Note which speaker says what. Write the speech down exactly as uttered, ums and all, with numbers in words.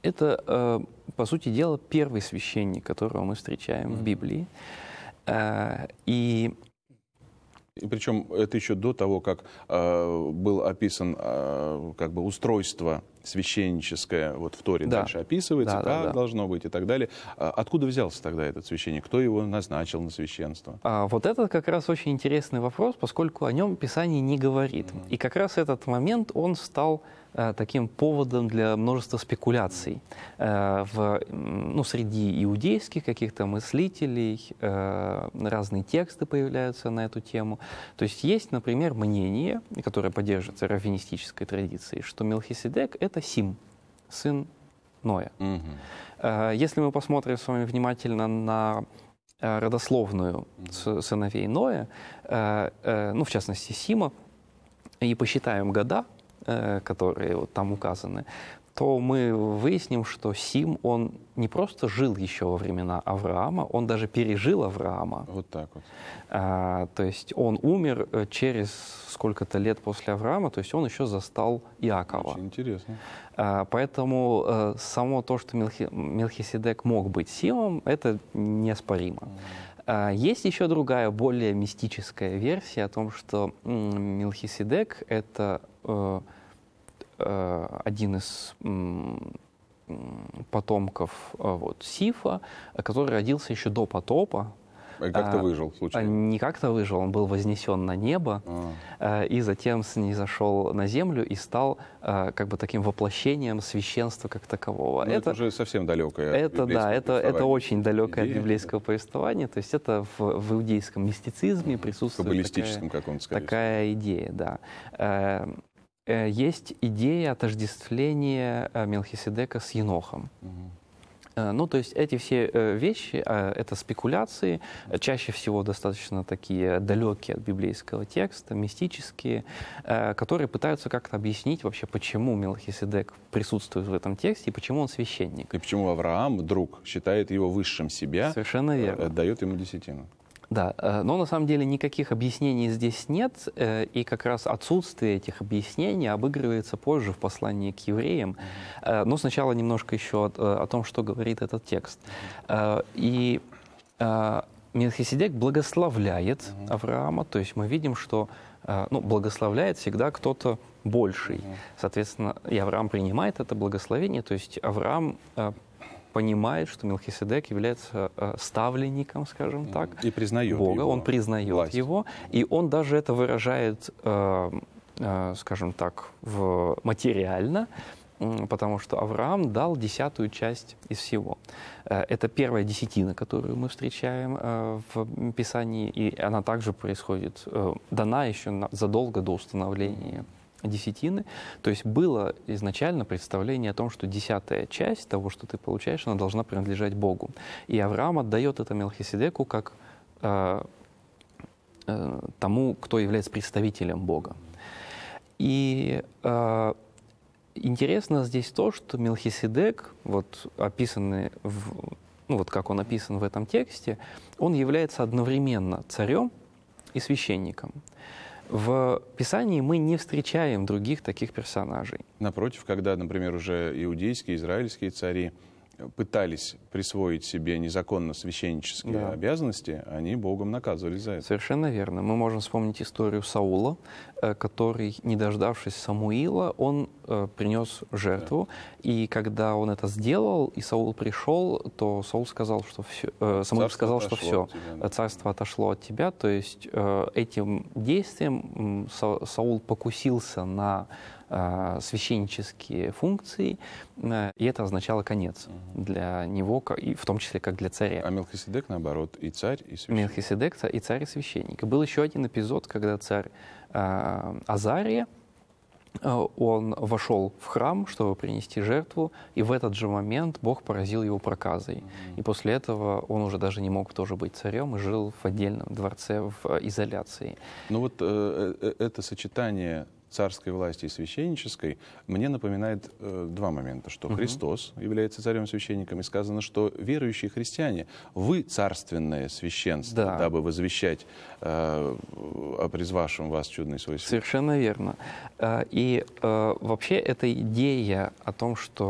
Speaker 1: Это, э, по сути дела, первый священник, которого мы встречаем mm-hmm. в Библии. Э, и...
Speaker 2: И причем это еще до того, как э, был описан э, как бы устройство священническое, вот в Торе да. дальше описывается, да, как да, да. должно быть и так далее. А откуда взялся тогда этот священник? Кто его назначил на священство?
Speaker 1: А, вот это как раз очень интересный вопрос, поскольку о нем Писание не говорит. Mm-hmm. И как раз этот момент, он стал а, таким поводом для множества спекуляций а, в, ну, среди иудейских каких-то мыслителей, а, разные тексты появляются на эту тему. То есть есть, например, мнение, которое поддерживается раввинистической традицией, что Мелхиседек — это Сим, сын Ноя. Mm-hmm. Если мы посмотрим с вами внимательно на родословную mm-hmm. сыновей Ноя, ну, в частности, Сима, и посчитаем года, которые вот там указаны, то мы выясним, что Сим, он не просто жил еще во времена Авраама, он даже пережил Авраама.
Speaker 2: Вот так вот.
Speaker 1: А, то есть он умер через сколько-то лет после Авраама, то есть он еще застал Иакова.
Speaker 2: Очень интересно.
Speaker 1: А, поэтому а, само то, что Мелхи, Мелхиседек мог быть Симом, это неоспоримо. Mm. А, есть еще другая, более мистическая версия о том, что м, Мелхиседек — это... Э, один из потомков вот, Сифа, который родился еще до потопа.
Speaker 2: И как-то выжил, случайно?
Speaker 1: Не как-то выжил, он был вознесен на небо, а. и затем снизошел на землю и стал как бы таким воплощением священства как такового.
Speaker 2: Это, это уже совсем далекое
Speaker 1: это, да, это, это очень далекое от библейского повествования, то есть это в, в иудейском мистицизме присутствует
Speaker 2: каббалистическом
Speaker 1: такая,
Speaker 2: каком-то, скорее
Speaker 1: такая идея, да. Есть идея отождествления Мелхиседека с Енохом. Угу. Ну, то есть эти все вещи, это спекуляции, чаще всего достаточно такие далекие от библейского текста, мистические, которые пытаются как-то объяснить вообще, почему Мелхиседек присутствует в этом тексте и почему он священник.
Speaker 2: И почему Авраам, друг, считает его высшим себя,
Speaker 1: совершенно верно,
Speaker 2: отдает ему десятину.
Speaker 1: Да, но на самом деле никаких объяснений здесь нет, и как раз отсутствие этих объяснений обыгрывается позже в послании к евреям. Mm-hmm. Но сначала немножко еще о, о том, что говорит этот текст. И Мелхиседек благословляет mm-hmm. Авраама, то есть мы видим, что ну, благословляет всегда кто-то больший. Mm-hmm. Соответственно, и Авраам принимает это благословение, то есть Авраам понимает, что Мелхиседек является э, ставленником, скажем так,
Speaker 2: и признает
Speaker 1: Бога,
Speaker 2: его
Speaker 1: он признает
Speaker 2: власть.
Speaker 1: его, и он даже это выражает, э, э, скажем так, в, материально, э, потому что Авраам дал десятую часть из всего. Э, это первая десятина, которую мы встречаем э, в Писании, и она также происходит, э, дана еще на, задолго до установления десятины. То есть было изначально представление о том, что десятая часть того, что ты получаешь, она должна принадлежать Богу. И Авраам отдает это Мелхиседеку как э, э, тому, кто является представителем Бога. И э, интересно здесь то, что Мелхиседек, вот описанный в, ну вот как он описан в этом тексте, он является одновременно царем и священником. В Писании мы не встречаем других таких персонажей.
Speaker 2: Напротив, когда, например, уже иудейские, израильские цари пытались присвоить себе незаконно священнические да. обязанности, они Богом наказывались за это.
Speaker 1: Совершенно верно. Мы можем вспомнить историю Саула, который, не дождавшись Самуила, он принес жертву. Да. И когда он это сделал, и Саул пришел, то Саул сказал, что все, Самуил сказал, что все, тебя, да. царство отошло от тебя. То есть этим действием Саул покусился на священнические функции, и это означало конец угу. для него, и в том числе как для царя.
Speaker 2: А Мелхиседек, наоборот, и царь, и священник.
Speaker 1: Мелхиседек и царь, и священник. И был еще один эпизод, когда царь э, Азария, э, он вошел в храм, чтобы принести жертву, и в этот же момент Бог поразил его проказой. Угу. И после этого он уже даже не мог тоже быть царем и жил в отдельном дворце в э, изоляции.
Speaker 2: Ну вот э, э, это сочетание царской власти и священнической мне напоминает э, два момента, что угу. Христос является царем-священником, и сказано, что верующие христиане, вы царственное священство, да. дабы возвещать э, о призвавшем вас чудный свой свет.
Speaker 1: Совершенно верно. И э, вообще эта идея о том, что